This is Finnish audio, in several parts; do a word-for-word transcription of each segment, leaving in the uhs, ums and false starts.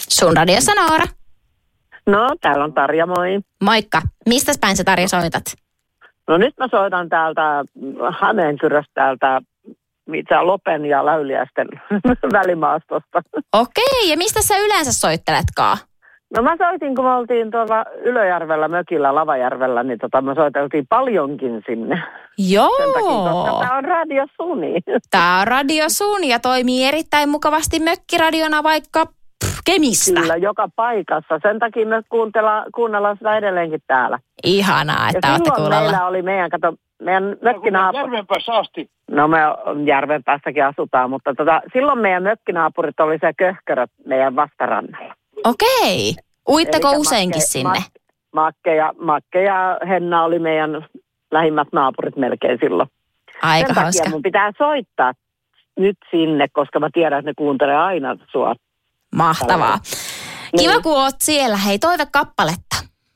Sun radiossa Noora. No, täällä on Tarja, moi. Moikka. Mistäs päin sä Tarja soitat? No nyt mä soitan täältä Hämeenkyröstä, täältä mitä Lopen ja Läyliäisten välimaastosta. Okei, ja mistä sä yleensä soitteletkaan? No mä soitin, kun me oltiin tuolla Ylöjärvellä mökillä, Lavajärvellä, niin tota me soiteltiin paljonkin sinne. Joo. Sen takia, koska tää on Radio Suni. Tää on Radio Suni ja toimii erittäin mukavasti mökkiradiona vaikka pff, Kemistä. Kyllä, joka paikassa. Sen takia me kuunnellaan, kuunnellaan sitä edelleenkin täällä. Ihanaa, että ja ootte silloin kuulolla. meillä oli meidän, kato, meidän mökkinaapuri. Järvenpäässä asti. No me Järvenpäässäkin asutaan, mutta tota, silloin meidän mökkinaapurit oli se Köhköröt meidän vastarannalla. Okei. Uitteko Elikkä useinkin Makke, sinne? Mak, Makke, ja, Makke ja Henna oli meidän lähimmät naapurit melkein silloin. Aika Sen hauska. takia mun pitää soittaa nyt sinne, koska mä tiedän, että ne kuuntelee aina sua. Mahtavaa. Kiva, Niin. kun oot siellä. Hei, toive kappaletta.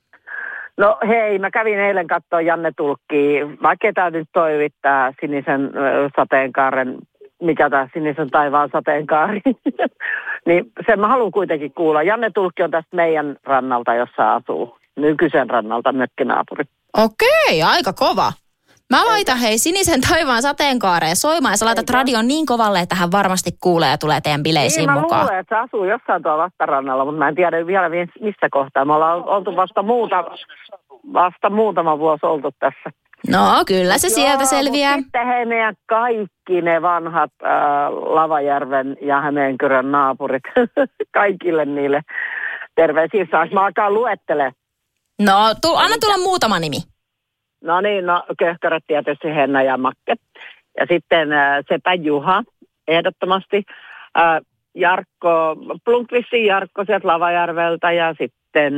No hei, mä kävin eilen katsoa Janne Tulkkia. Mä ketään nyt toivittaa sinisen ö, sateenkaaren, mikä tää sinisen taivaan sateenkaari. Niin sen mä haluan kuitenkin kuulla. Janne Tulkki on tästä meidän rannalta, jossa asuu. Nykyisen rannalta mökkinaapuri. Okei, aika kova. Mä laitan hei sinisen taivaan sateenkaareen soimaan ja sä laitat Eikä. radion niin kovalle, että hän varmasti kuulee ja tulee teidän bileisiin Niin mä mukaan. luulen, että se asuu jossain tuolla vastarannalla, mutta mä en tiedä vielä missä kohtaa. Me ollaan oltu vasta, muuta, vasta muutama vuosi oltu tässä. No kyllä se sieltä Joo, selviää. mutta sitten hei meidän kaikki ne vanhat äh, Lavajärven ja Hämeenkyrön naapurit, kaikille niille terveisiä. Saanko mä alkaa luettele? No tu- anna tulla muutama nimi. No niin, no Köhkörät tietysti Henna ja Makke. Ja sitten äh, Sepä Juha, ehdottomasti. Äh, Jarkko, Plunkvissin Jarkko sieltä Lavajärveltä ja sitten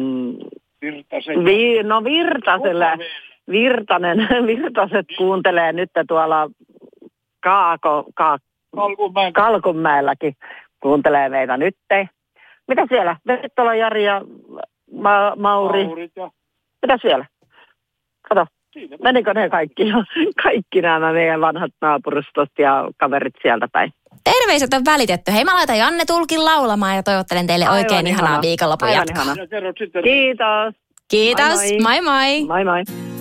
Virtasen. vi, no Virtaselle. Virtanen, Virtaset kuuntelee nyt tuolla Kaako, Ka, Kalkunmäen. Kalkunmäelläkin kuuntelee meitä nyt. Mitä siellä? Vettola Jari ja Ma, Mauri. Maurit ja Mitä siellä? Kato, siinä. menikö ne kaikki? Kaikki nämä meidän vanhat naapurustot ja kaverit sieltä päin. Terveiset on välitetty. Hei, mä laitan Janne Tulkin laulamaan ja toivottelen teille Aivan oikein ihanaa ihanaa. viikonlopun Aivan jatkoa. ihanaa. Ja kerrot sitten. Kiitos. Kiitos, Moi moi. moi moi. Moi moi.